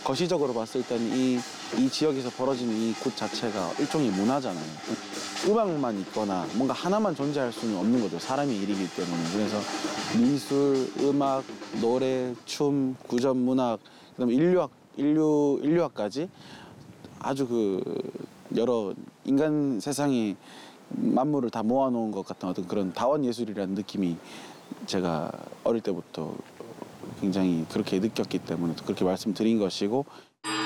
거시적으로 봤을 때는 이 지역에서 벌어지는 이 굿 자체가 일종의 문화잖아요. 음악만 있거나 뭔가 하나만 존재할 수는 없는 거죠. 사람의 일이기 때문에. 그래서 미술, 음악, 노래, 춤, 구전 문학, 그다음에 인류학까지 아주 여러 인간 세상이 만물을 다 모아놓은 것 같은 어떤 그런 다원 예술이라는 느낌이 제가 어릴 때부터 굉장히 그렇게 느꼈기 때문에 그렇게 말씀드린 것이고.